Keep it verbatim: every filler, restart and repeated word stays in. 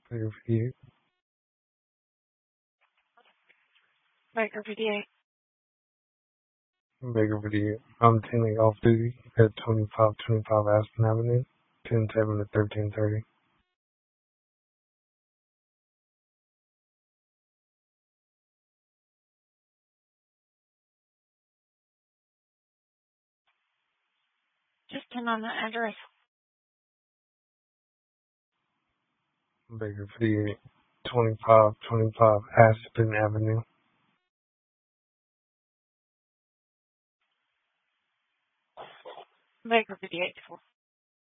Baker fifty-eight. Baker fifty-eight. Baker fifty-eight. I'm ten off duty at twenty-five twenty-five Aspen Avenue, ten seven to thirteen thirty. Just turn on the address. Baker fifty-eight. twenty-five twenty-five Aspen Avenue. Baker fifty-eight.